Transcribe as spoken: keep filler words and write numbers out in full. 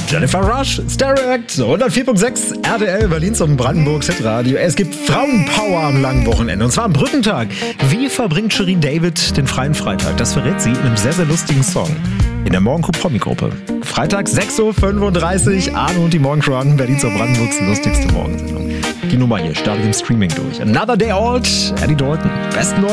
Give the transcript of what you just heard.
Jennifer Rush, Stereo Act, hundertvier Komma sechs R T L, Berlins und Brandenburgs Hitradio. Es gibt Frauenpower am langen Wochenende und zwar am Brückentag. Wie verbringt Shirin David den freien Freitag? Das verrät sie in einem sehr, sehr lustigen Song. In der Morgencrew-Promi-Gruppe. Freitag sechs Uhr fünfunddreißig, Arno und die Morgenshow an, Berlins und Brandenburgs lustigste Morgensendung. Die Nummer hier startet im Streaming durch. Another Day Old, Eddie Dalton. Besten